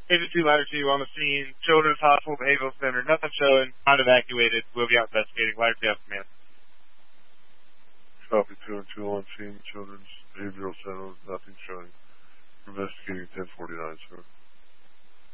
Agency Ladder 2 on the scene. Children's Hospital Behavioral Center. Nothing showing. Not evacuated. We'll be out investigating. Ladder 2 have command. Copy 2 and 2 on scene. Children's Behavioral Center. Nothing showing. Investigating 1049, sir.